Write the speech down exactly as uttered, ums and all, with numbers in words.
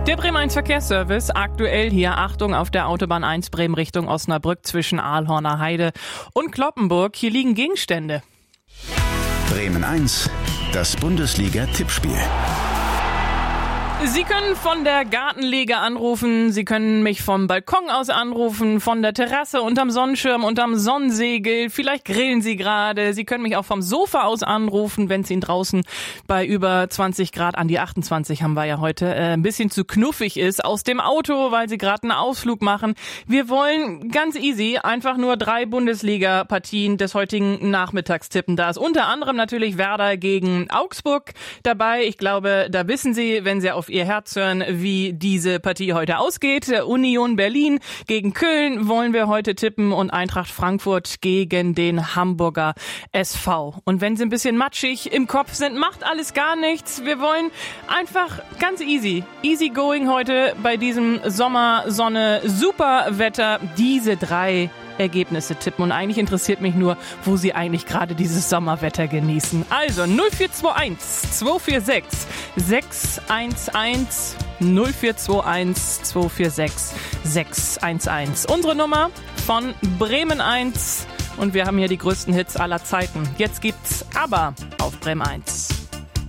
Der Bremen eins Verkehrsservice, aktuell hier Achtung auf der Autobahn eins Bremen Richtung Osnabrück zwischen Ahlhorner Heide und Cloppenburg. Hier liegen Gegenstände. Bremen eins, das Bundesliga-Tippspiel. Sie können von der Gartenliege anrufen, Sie können mich vom Balkon aus anrufen, von der Terrasse, unterm Sonnenschirm, unterm Sonnensegel, vielleicht grillen Sie gerade, Sie können mich auch vom Sofa aus anrufen, wenn es Ihnen draußen bei über zwanzig Grad, an die achtundzwanzig haben wir ja heute, äh, ein bisschen zu knuffig ist, aus dem Auto, weil Sie gerade einen Ausflug machen. Wir wollen ganz easy einfach nur drei Bundesliga-Partien des heutigen Nachmittags tippen. Da ist unter anderem natürlich Werder gegen Augsburg dabei. Ich glaube, da wissen Sie, wenn Sie auf Ihr Herz hören, wie diese Partie heute ausgeht. Union Berlin gegen Köln wollen wir heute tippen und Eintracht Frankfurt gegen den Hamburger S V. Und wenn Sie ein bisschen matschig im Kopf sind, macht alles gar nichts. Wir wollen einfach ganz easy, easy going heute bei diesem Sommer, Sonne, super Wetter, diese drei Ergebnisse tippen. Und eigentlich interessiert mich nur, wo Sie eigentlich gerade dieses Sommerwetter genießen. Also null vier zwei eins zwei vier sechs sechs eins eins null vier zwei eins zwei vier sechs sechs eins eins. Unsere Nummer von Bremen eins. Und wir haben hier die größten Hits aller Zeiten. Jetzt gibt's aber auf Bremen eins.